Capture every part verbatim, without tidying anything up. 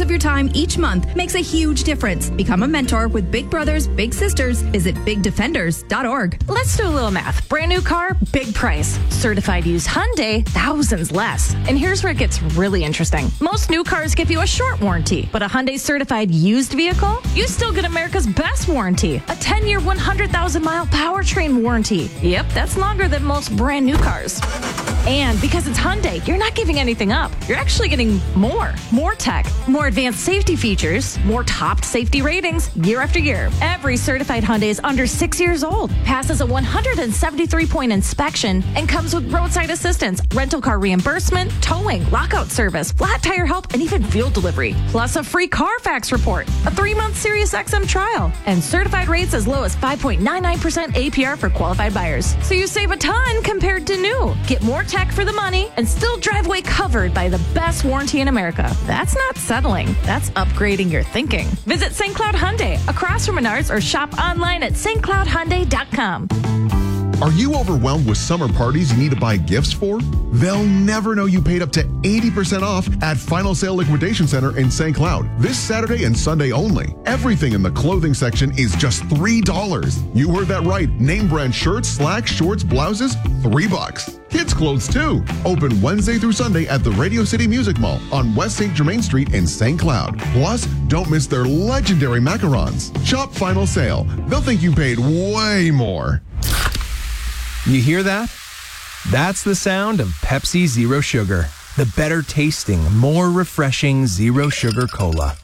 of your time each month makes a huge difference. Become a mentor with Big Brothers Big Sisters. Visit big defenders dot org. Let's do a little math. Brand new car, big price. Certified used Hyundai, thousands less. And here's where it gets really interesting. Most new cars give you a short warranty, but a Hyundai certified used vehicle, you still get America's best warranty. A ten-year, one hundred thousand mile powertrain warranty. Yep, that's longer than most brand new cars. And because it's Hyundai, you're not giving anything up. You're actually getting more. More tech, more advanced safety features, more top safety ratings year after year. Every certified Hyundai is under six years old, passes a one hundred seventy-three point inspection, and comes with roadside assistance, rental car reimbursement, towing, lockout service, flat tire help, and even fuel delivery. Plus a free Carfax report, a three-month Sirius X M trial, and certified rates as low as five point nine nine percent A P R for qualified buyers. So you save a ton compared to new. Get more tech for the money and still drive away covered by the best warranty in America. That's not settling. That's upgrading your thinking. Visit Saint Cloud Hyundai across from Menards or shop online at st cloud hyundai dot com. Are you overwhelmed with summer parties you need to buy gifts for? They'll never know you paid up to eighty percent off at Final Sale Liquidation Center in Saint Cloud. This Saturday and Sunday only. Everything in the clothing section is just three dollars. You heard that right. Name brand shirts, slacks, shorts, blouses, three bucks. Kids clothes too. Open Wednesday through Sunday at the Radio City Music Mall on West Saint Germain Street in Saint Cloud. Plus, don't miss their legendary macarons. Shop Final Sale. They'll think you paid way more. You hear that? That's the sound of Pepsi Zero Sugar, the better tasting, more refreshing zero sugar cola.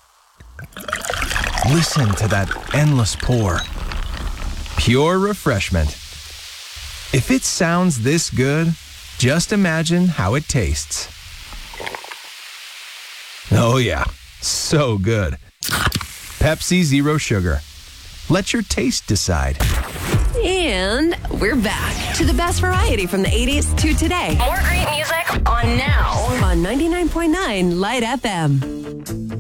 Listen to that endless pour. Pure refreshment. If it sounds this good, just imagine how it tastes. Oh yeah, so good. Pepsi Zero Sugar. Let your taste decide. And we're back to the best variety from the eighties to today. More great music on now. On ninety-nine point nine Light F M.